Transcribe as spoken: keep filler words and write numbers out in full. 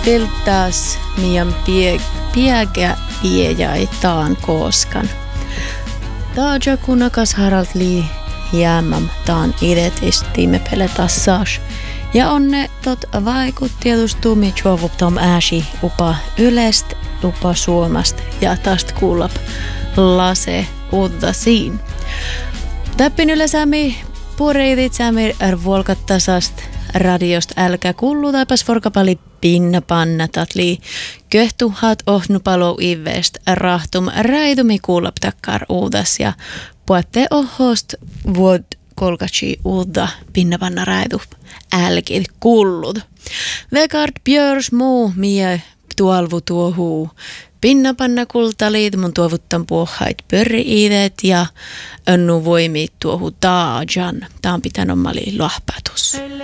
piltas mian pie, piäkä viejaitaan kooskan. Taaja kunakas Harald Lee jäämäm taan idetistiimme peletassas. Ja onne tot vaikut tietustumi juovuptom ääsi upa yleist, upa suomast ja tast kuulap lase uutta siin. Täppin ylesämi pureitit sämi vuolkattasast radiost älkä kullu taipas vorkapali pinna panna tatli köhtuhat ohnupalo ivest rahtum räidumi kuulap takkar uudas ja puatte ohost vuod kolkatsi uutta pinna panna räidu älkid kullut. Vekard björs muu mie tuolvu tuohuu. Pinna panna kultalit mun tuovuttan puohait pörri-iidet ja önnu voimi tuohu taajan. Tää on pitänyt mali lohpatus.